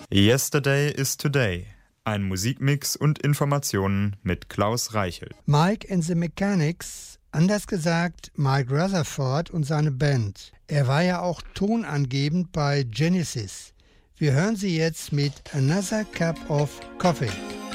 Yesterday is Today. Ein Musikmix und Informationen mit Klaus Reichelt. Mike and the Mechanics, anders gesagt Mike Rutherford und seine Band. Er war ja auch tonangebend bei Genesis. Wir hören sie jetzt mit Another Cup of Coffee.